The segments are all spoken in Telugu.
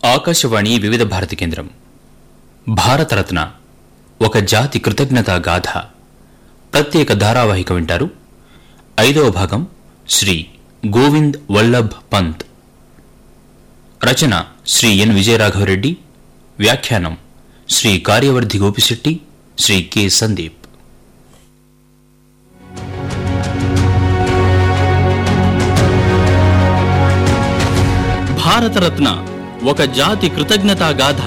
ఆకాశవాణి వివిధ భారతి కేంద్రం. భారతరత్న ఒక జాతి కృతజ్ఞతా గాథ ప్రత్యేక ధారావాహిక వింటారు. 5వ భాగం శ్రీ గోవింద్ వల్లభ్ పంత్. రచన శ్రీ ఎన్ విజయరాఘవరెడ్డి. వ్యాఖ్యానం శ్రీ కార్యవర్ధి గోపిశెట్టి, శ్రీ కె సందీప్. భారతరత్న ఒక జాతి కృతజ్ఞతా గాథ.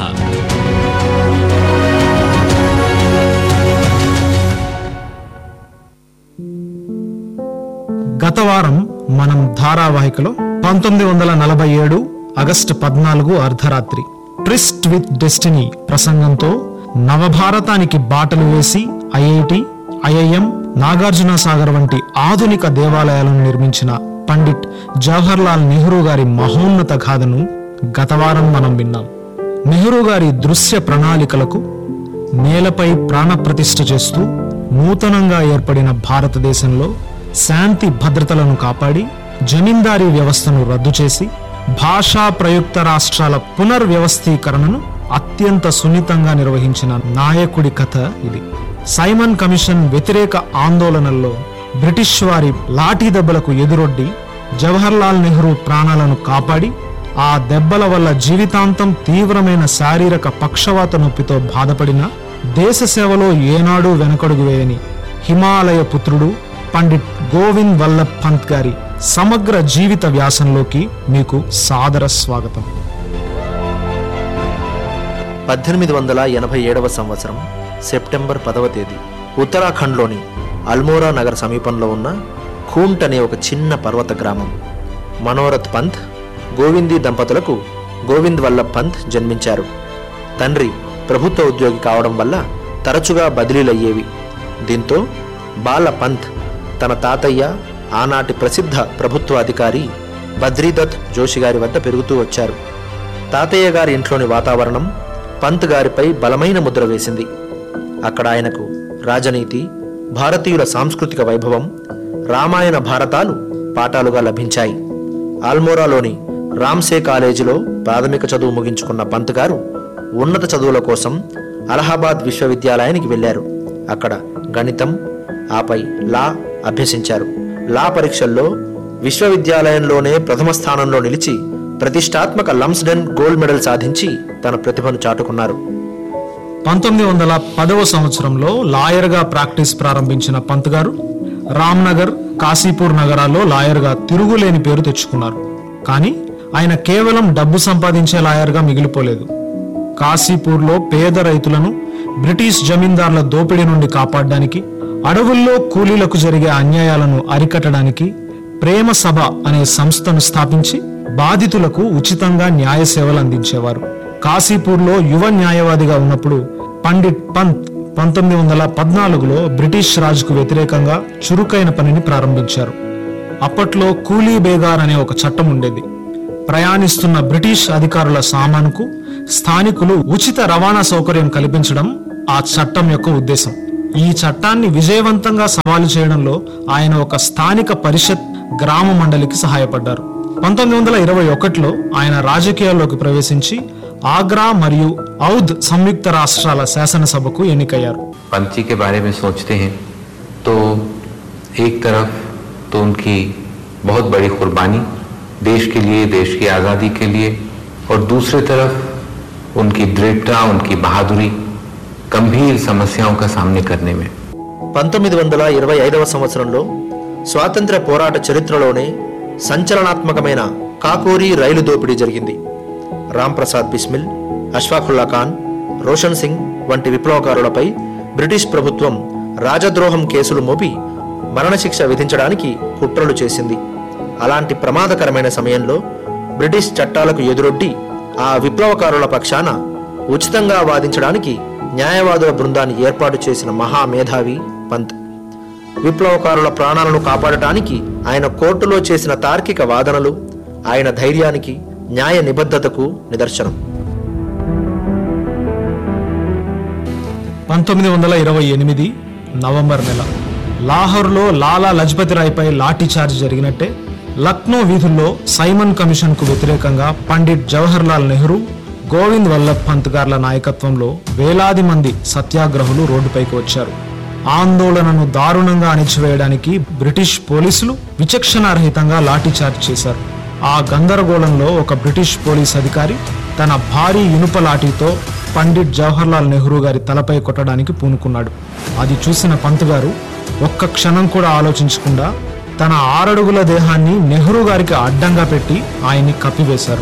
గత వారం మనం ధారావాహికలో 1947 ఆగస్టు 14 అర్ధరాత్రి ట్రిస్ట్ విత్ డెస్టినీ ప్రసంగంతో నవభారతానికి బాటలు వేసి ఐఐటి, ఐఐఎం, నాగార్జున సాగర్ వంటి ఆధునిక దేవాలయాలను నిర్మించిన పండిట్ జవహర్లాల్ నెహ్రూ గారి మహోన్నత గాథను గతవారం మనం విన్నాం. నెహ్రూ గారి దృశ్య ప్రణాళికలకు నేలపై ప్రాణప్రతిష్ఠ చేస్తూ నూతనంగా ఏర్పడిన భారతదేశంలో శాంతి భద్రతలను కాపాడి జమీందారీ వ్యవస్థను రద్దు చేసి భాషా ప్రయుక్త రాష్ట్రాల పునర్వ్యవస్థీకరణను అత్యంత సున్నితంగా నిర్వహించిన నాయకుడి కథ ఇది. సైమన్ కమిషన్ వ్యతిరేక ఆందోళనల్లో బ్రిటిష్ వారి లాఠీ దెబ్బలకు ఎదురొడ్డి జవహర్లాల్ నెహ్రూ ప్రాణాలను కాపాడి ఆ దెబ్బల వల్ల జీవితాంతం తీవ్రమైన శారీరక పక్షవాత నొప్పితో బాధపడిన దేశ సేవలో ఏనాడూ వెనకడుగు వేయని హిమాలయ పుత్రుడు పండిట్ గోవింద్ వల్లభ్ పంత్ గారి సమగ్ర జీవిత వ్యాసంలోకి మీకు సాదర స్వాగతం. 1887 సంవత్సరం సెప్టెంబర్ 10వ తేదీ ఉత్తరాఖండ్లోని అల్మోరా నగర సమీపంలో ఉన్న ఖూంట్ అనే ఒక చిన్న పర్వత గ్రామం. మనోరథ్ పంత్, గోవిందీ దంపతులకు గోవింద్ వల్లభ్ పంత్ జన్మించారు. తండ్రి ప్రభుత్వ ఉద్యోగి కావడం వల్ల తరచుగా బదిలీలయ్యేవి. దీంతో బాల పంత్ తన తాతయ్య, ఆనాటి ప్రసిద్ధ ప్రభుత్వ అధికారి బద్రీదత్ జోషి గారి వద్ద పెరుగుతూ వచ్చారు. తాతయ్య గారి ఇంట్లోని వాతావరణం పంత్ గారిపై బలమైన ముద్ర వేసింది. అక్కడ ఆయనకు రాజనీతి, భారతీయుల సాంస్కృతిక వైభవం, రామాయణ భారతాలు పాఠాలుగా లభించాయి. ఆల్మోరాలోని రామ్సే కాలేజీలో ప్రాథమిక చదువు ముగించుకున్న పంత్ గారు ఉన్నత చదువుల కోసం అలహాబాద్ విశ్వవిద్యాలయానికి వెళ్లారు. అక్కడ గణితం, ఆపై లా అభ్యసించారు. లా పరీక్షల్లో విశ్వవిద్యాలయంలోనే ప్రథమ స్థానంలో నిలిచి ప్రతిష్టాత్మక లంస్డన్ గోల్డ్ మెడల్ సాధించి తన ప్రతిభను చాటుకున్నారు. 1910వ సంవత్సరంలో లాయర్గా ప్రాక్టీస్ ప్రారంభించిన పంత్ గారు రామ్నగర్, కాశీపూర్ నగరాల్లో లాయర్గా తిరుగులేని పేరు తెచ్చుకున్నారు. కానీ ఆయన కేవలం డబ్బు సంపాదించే లాయర్గా మిగిలిపోలేదు. కాశీపూర్లో పేద రైతులను బ్రిటిష్ జమీందార్ల దోపిడీ నుండి కాపాడడానికి, అడవుల్లో కూలీలకు జరిగే అన్యాయాలను అరికట్టడానికి ప్రేమ సభ అనే సంస్థను స్థాపించి బాధితులకు ఉచితంగా న్యాయ సేవలు అందించేవారు. కాశీపూర్లో యువ న్యాయవాదిగా ఉన్నప్పుడు పండిట్ పంత్ 1914లో బ్రిటిష్ రాజుకు వ్యతిరేకంగా చురుకైన పనిని ప్రారంభించారు. అప్పట్లో కూలీ బేగార్ అనే ఒక చట్టం ఉండేది. ప్రయాణిస్తున్న బ్రిటిష్ అధికారుల సామానుకు స్థానికులు ఉచిత రవాణా సౌకర్యం కల్పించడం ఆ చట్టం యొక్క ఉద్దేశం. ఈ చట్టాన్ని విజయవంతంగా సవాలు చేయడంలో ఆయన ఒక స్థానిక పరిషత్ గ్రామ మండలికి సహాయపడ్డారు. 1921లో ఆయన రాజకీయాల్లోకి ప్రవేశించి ఆగ్రా మరియు ఔధ్ సంయుక్త రాష్ట్రాల శాసనసభకు ఎన్నికయ్యారు. पंत जी के बारे में सोचते हैं तो एक तरफ तो उनकी बहुत बड़ी कुर्बानी देश के लिए, देश की आज़ादी के लिए, और दूसरी तरफ उनकी दृढ़ता, उनकी बहादुरी गंभीर समस्याओं का सामने करने में. 1925వ సంవత్సరంలో స్వాతంత్ర పోరాట చరిత్రలోనే సంచలనాత్మకమైన కాకోరీ రైలు దోపిడీ జరిగింది. రామ్ ప్రసాద్ బిస్మిల్, అష్ఫాకుల్లా ఖాన్, రోషన్ సింగ్ వంటి విప్లవకారులపై బ్రిటిష్ ప్రభుత్వం రాజద్రోహం కేసులు మోపి మరణశిక్ష విధించడానికి కుట్రలు చేసింది. అలాంటి ప్రమాదకరమైన సమయంలో బ్రిటిష్ చట్టాలకు ఎదురొడ్డి ఆ విప్లవకారుల పక్షాన ఉచితంగా వాదించడానికి న్యాయవాదుల బృందాన్ని ఏర్పాటు చేసిన మహామేధావి పంత్. విప్లవకారుల ప్రాణాలను కాపాడటానికి ఆయన కోర్టులో చేసిన తార్కిక వాదనలు ఆయన ధైర్యానికి, న్యాయ నిబద్ధతకు నిదర్శనం. 1928 నవంబర్ నెల లాహోర్లో లాలా లజపతి రాయ్పై లాఠీ చార్జ్ జరిగినట్టే లక్నో వీధుల్లో సైమన్ కమిషన్ కు వ్యతిరేకంగా పండిట్ జవహర్లాల్ నెహ్రూ, గోవింద్ వల్లభ్ పంత్ గార్ల నాయకత్వంలో వేలాది మంది సత్యాగ్రహులు రోడ్డుపైకి వచ్చారు. ఆందోళనను దారుణంగా అణిచివేయడానికి బ్రిటిష్ పోలీసులు విచక్షణారహితంగా లాఠీచార్జ్ చేశారు. ఆ గందరగోళంలో ఒక బ్రిటిష్ పోలీస్ అధికారి తన భారీ ఇనుప లాఠీతో పండిట్ జవహర్లాల్ నెహ్రూ గారి తలపై కొట్టడానికి పూనుకున్నాడు. అది చూసిన పంత్ గారు ఒక్క క్షణం కూడా ఆలోచించకుండా తన 6 అడుగుల దేహాన్ని నెహ్రూ గారికి అడ్డంగా పెట్టి ఆయన్ని కప్పివేశారు.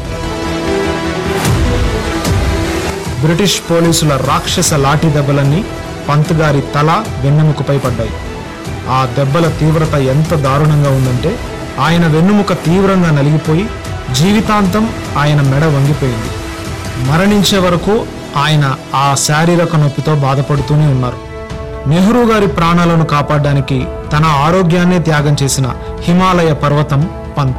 బ్రిటిష్ పోలీసుల రాక్షస లాఠీ దెబ్బలన్నీ పంత్ గారి తల వెన్నెముకపై పడ్డాయి. ఆ దెబ్బల తీవ్రత ఎంత దారుణంగా ఉందంటే ఆయన వెన్నుముక తీవ్రంగా నలిగిపోయి జీవితాంతం ఆయన మెడ వంగిపోయింది. మరణించే వరకు ఆయన ఆ శారీరక నొప్పితో బాధపడుతూనే ఉన్నారు. నెహ్రూ గారి ప్రాణాలను కాపాడడానికి తన ఆరోగ్యాన్నే త్యాగం చేసిన హిమాలయ పర్వతం పంత్.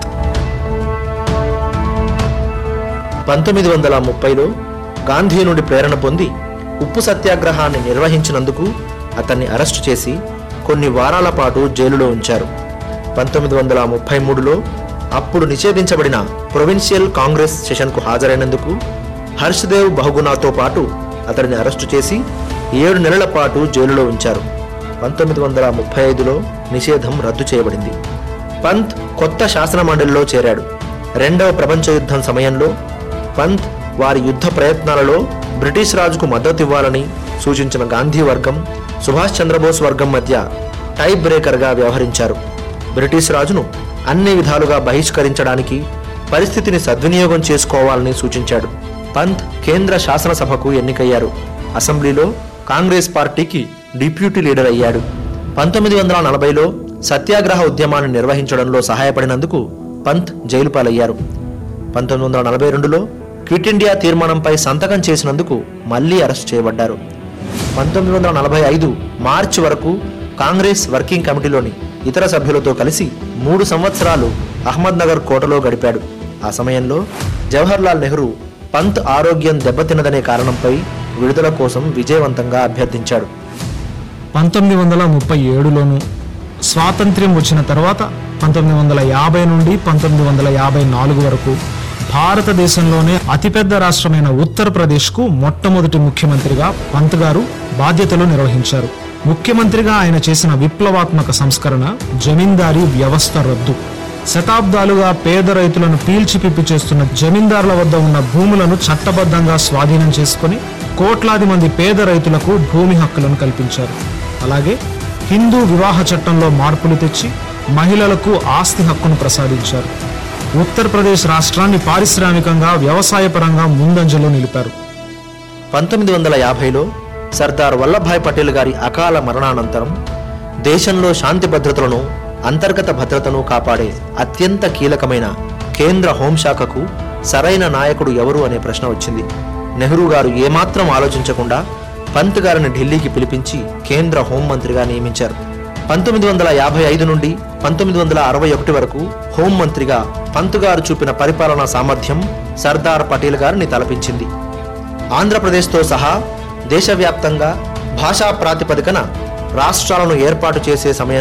1930లో గాంధీ నుండి ప్రేరణ పొంది ఉప్పు సత్యాగ్రహాన్ని నిర్వహించినందుకు అతన్ని అరెస్టు చేసి కొన్ని వారాల పాటు జైలులో ఉంచారు. 1933లో అప్పుడు నిషేధించబడిన ప్రొవిన్షియల్ కాంగ్రెస్ సెషన్కు హాజరైనందుకు హర్షదేవ్ బహుగుణాతో పాటు అతడిని అరెస్టు చేసి 7 నెలల పాటు జైలులో ఉంచారు. 1935లో నిషేధం రద్దు చేయబడింది. పంత్ కొత్త శాసన మండలిలో చేరాడు. 2వ ప్రపంచ యుద్ధం సమయంలో పంత్ వారి యుద్ధ ప్రయత్నాలలో బ్రిటిష్ రాజుకు మద్దతు ఇవ్వాలని సూచించిన గాంధీ వర్గం సుభాష్ చంద్రబోస్ వర్గం మధ్య టై బ్రేకర్గా వ్యవహరించారు. బ్రిటిష్ రాజును అన్ని విధాలుగా బహిష్కరించడానికి పరిస్థితిని సద్వినియోగం చేసుకోవాలని సూచించాడు. పంత్ కేంద్ర శాసనసభకు ఎన్నికయ్యారు. అసెంబ్లీలో కాంగ్రెస్ పార్టీకి డిప్యూటీ లీడర్ అయ్యాడు. 1940లో సత్యాగ్రహ ఉద్యమాన్ని నిర్వహించడంలో సహాయపడినందుకు పంత్ జైలు పాలయ్యారు. 1942లో క్విట్ ఇండియా తీర్మానంపై సంతకం చేసినందుకు మళ్లీ అరెస్ట్ చేయబడ్డారు. 1945 మార్చి వరకు కాంగ్రెస్ వర్కింగ్ కమిటీలోని ఇతర సభ్యులతో కలిసి 3 సంవత్సరాలు అహ్మద్నగర్ కోటలో గడిపాడు. ఆ సమయంలో జవహర్లాల్ నెహ్రూ పంత్ ఆరోగ్యం దెబ్బతిన్నదనే కారణంపై విడుదల కోసం విజయవంతంగా అభ్యర్థించాడు. 1937లోను స్వాతంత్ర్యం వచ్చిన తర్వాత 1950 నుండి 1954 వరకు భారతదేశంలోనే అతిపెద్ద రాష్ట్రమైన ఉత్తరప్రదేశ్కు మొట్టమొదటి ముఖ్యమంత్రిగా పంత్ గారు బాధ్యతలు నిర్వహించారు. ముఖ్యమంత్రిగా ఆయన చేసిన విప్లవాత్మక సంస్కరణ జమీందారీ వ్యవస్థ రద్దు. శతాబ్దాలుగా పేద రైతులను పీల్చిపిప్పి చేస్తున్న జమీందారుల వద్ద ఉన్న భూములను చట్టబద్ధంగా స్వాధీనం చేసుకుని కోట్లాది మంది పేద రైతులకు భూమి హక్కులను కల్పించారు. అలాగే హిందూ వివాహ చట్టంలో మార్పులు తెచ్చి మహిళలకు ఆస్తి హక్కును ప్రసాదించారు. ఉత్తరప్రదేశ్ రాష్ట్రాన్ని పారిశ్రామికంగా వ్యవసాయపరంగా ముందంజలో నిలిపారు. 1950లో సర్దార్ వల్లభాయ్ పటేల్ గారి అకాల మరణానంతరం దేశంలో శాంతి భద్రతలను అంతర్గత భద్రతను కాపాడే అత్యంత కీలకమైన కేంద్ర హోంశాఖకు సరైన నాయకుడు ఎవరు అనే ప్రశ్న వచ్చింది. నెహ్రూ గారు ఏమాత్రం ఆలోచించకుండా పంత్ గారిని ఢిల్లీకి పిలిపించి కేంద్ర హోంమంత్రిగా నియమించారు. 1955 నుండి 1961 వరకు హోంమంత్రిగా పంత్ గారు చూపిన పరిపాలనా సామర్థ్యం సర్దార్ పటేల్ గారిని తలపించింది. ఆంధ్రప్రదేశ్తో సహా దేశవ్యాప్తంగా భాషా ప్రాతిపదికన రాష్ట్రాలను ఏర్పాటు చేసే సమయంలో